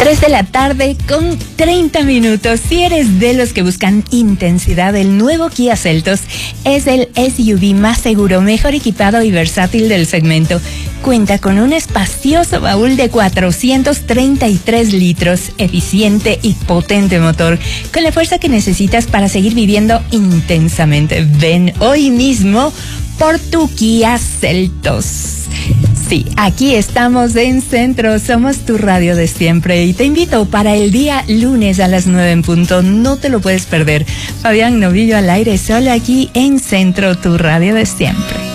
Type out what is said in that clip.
3 de la tarde con 30 minutos. Si eres de los que buscan intensidad, el nuevo Kia Seltos es el SUV más seguro, mejor equipado y versátil del segmento. Cuenta con un espacioso baúl de 433 litros, eficiente y potente motor, con la fuerza que necesitas para seguir viviendo intensamente. Ven hoy mismo por tu Kia Seltos. Sí, aquí estamos en Centro, somos tu radio de siempre y te invito para el día lunes a las 9 en punto, no te lo puedes perder. Fabián Novillo al aire, solo aquí en Centro, tu radio de siempre.